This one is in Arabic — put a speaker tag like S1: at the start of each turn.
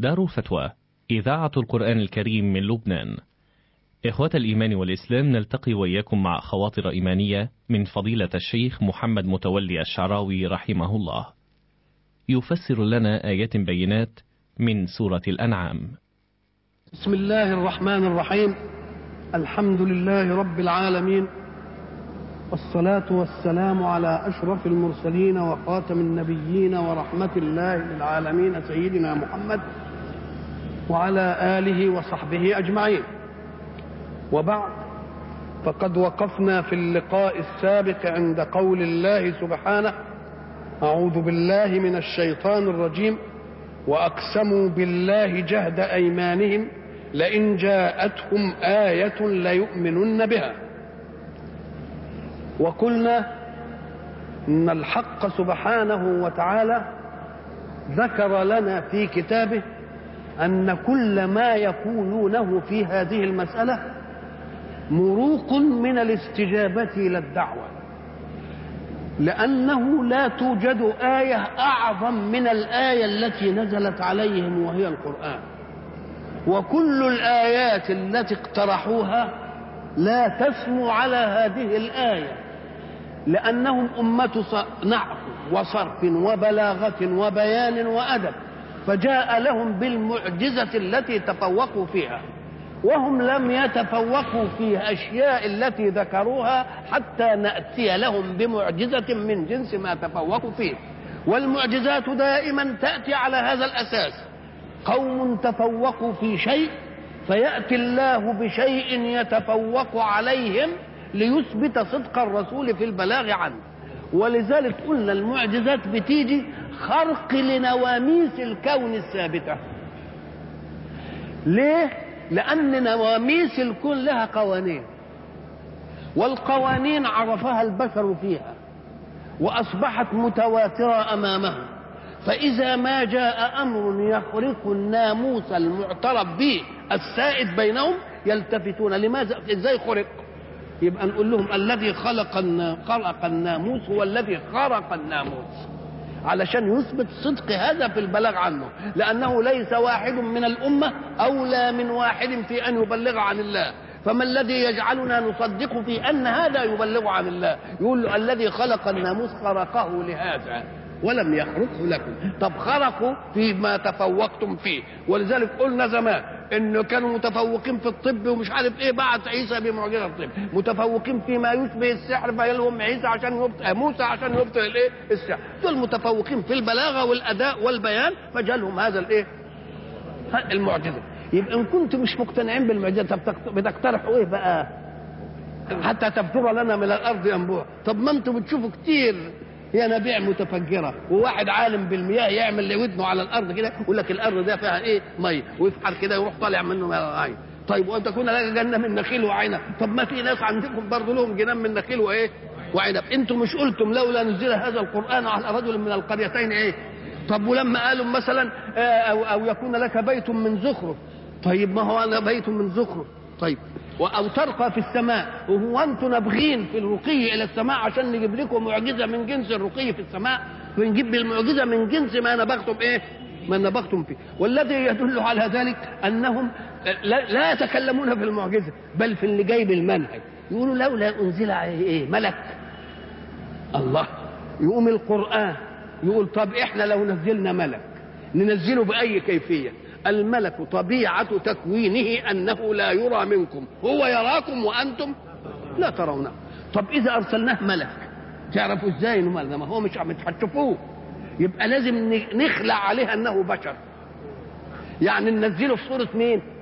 S1: دار الفتوى إذاعة القرآن الكريم من لبنان. إخوة الإيمان والإسلام، نلتقي وإياكم مع خواطر إيمانية من فضيلة الشيخ محمد متولي الشعراوي رحمه الله، يفسر لنا آيات بينات من سورة الأنعام.
S2: بسم الله الرحمن الرحيم. الحمد لله رب العالمين، والصلاة والسلام على أشرف المرسلين وخاتم النبيين ورحمة الله للعالمين سيدنا محمد وعلى آله وصحبه أجمعين. وبعد، فقد وقفنا في اللقاء السابق عند قول الله سبحانه: أعوذ بالله من الشيطان الرجيم: وأقسموا بالله جهد أيمانهم لئن جاءتهم آية ليؤمنن بها. وقلنا إن الحق سبحانه وتعالى ذكر لنا في كتابه أن كل ما يقولونه في هذه المسألة مروق من الاستجابة إلى الدعوة، لأنه لا توجد آية أعظم من الآية التي نزلت عليهم وهي القرآن، وكل الآيات التي اقترحوها لا تسمو على هذه الآية، لأنهم أمة نحو وصرف وبلاغة وبيان وأدب، فجاء لهم بالمعجزة التي تفوقوا فيها، وهم لم يتفوقوا في أشياء التي ذكروها حتى نأتي لهم بمعجزة من جنس ما تفوقوا فيه. والمعجزات دائما تأتي على هذا الأساس: قوم تفوقوا في شيء فيأتي الله بشيء يتفوق عليهم ليثبت صدق الرسول في البلاغ عنه. ولذلك قلنا المعجزات بتيجي خرق لنواميس الكون الثابتة. ليه؟ لأن نواميس الكون لها قوانين، والقوانين عرفها البشر فيها وأصبحت متواترة أمامهم، فإذا ما جاء أمر يخرق الناموس المعترف به السائد بينهم يلتفتون: لماذا؟ إزاي خرق؟ يبقى نقول لهم الذي خلق الناموس هو الذي خرق الناموس، علشان يثبت صدق هذا في البلاغ عنه، لأنه ليس واحد من الأمة أولى من واحد في أن يبلغ عن الله. فما الذي يجعلنا نصدق في أن هذا يبلغ عن الله؟ يقول له الذي خلق الناموس خرقه لهذا ولم يخرقه لكم. طب خرقوا فيما تفوقتم فيه. ولذلك قلنا زمان انه كانوا متفوقين في الطب ومش عارف ايه، بعت عيسى بمعجزه الطب، متفوقين فيما يشبه السحر فجالهم عيسى عشان موسى عشان يبطل الايه السحر. دول متفوقين في البلاغه والاداء والبيان فجالهم هذا الايه المعجزه. يبقى ان كنتم مش مقتنعين بالمعجزه بتقترحوا ايه بقى حتى تفجر لنا من الارض ينبوع؟ طب ما انتم بتشوفوا كتير ينابيع متفجره، وواحد عالم بالمياه يعمل لودنه على الارض كده يقول لك الارض ده فيها ايه ميه، ويفحر كده يروح طالع منه عين. طيب وان تكون لك جنه من نخيل وعنب، طب ما في ناس عندكم برضه لهم جنان من نخيل وايه وعنب. انتم مش قلتم لولا نزل هذا القران على رجل من القريتين ايه؟ طب ولما قالوا مثلا او يكون لك بيت من زخرف، طيب ما هو انا بيت من زخرف، طيب أو ترقى في السماء، وهو أنتم نابغين في الرقي إلى السماء عشان نجيب لكم معجزة من جنس الرقي في السماء، ونجيب بالمعجزة من جنس ما نبغتم إيه؟ ما نبغتم فيه. والذي يدل على ذلك أنهم لا يتكلمون في المعجزة بل في اللي جاي بالمنهج. يقولوا لولا أنزل عليه إيه؟ ملك. الله يقوم القرآن يقول طب إحنا لو نزلنا ملك ننزله بأي كيفية؟ الملك طبيعة تكوينه أنه لا يرى منكم، هو يراكم وأنتم لا ترونه. طب إذا أرسلناه ملك تعرفوا إزاي إنه ملك؟ ما هو مش هتشوفوه، يبقى لازم نخلع عليه أنه بشر، يعني ننزله في صورة مين؟